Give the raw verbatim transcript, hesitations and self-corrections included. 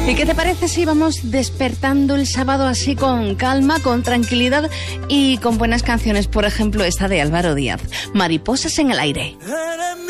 ¿Y qué te parece si vamos despertando el sábado así con calma, con tranquilidad y con buenas canciones? Por ejemplo, esta de Álvaro Díaz, Mariposas en el aire.